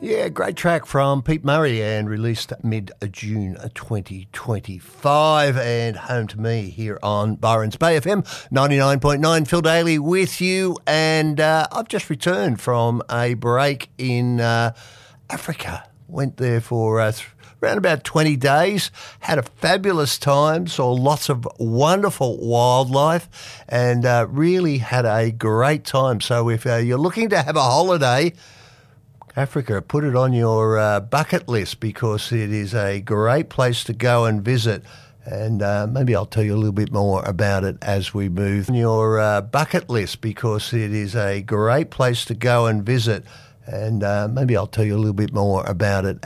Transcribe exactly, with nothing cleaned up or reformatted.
Yeah, great track from Pete Murray and released mid-June twenty twenty-five and home to me here on Byron's Bay F M ninety-nine point nine. Phil Daly with you, and uh, I've just returned from a break in uh, Africa. Went there for uh, th- around about twenty days, had a fabulous time, saw lots of wonderful wildlife and uh, really had a great time. So if uh, you're looking to have a holiday, Africa, put it on your uh, bucket list because it is a great place to go and visit. And uh, maybe I'll tell you a little bit more about it as we move. On your uh, bucket list because it is a great place to go and visit. And uh, maybe I'll tell you a little bit more about it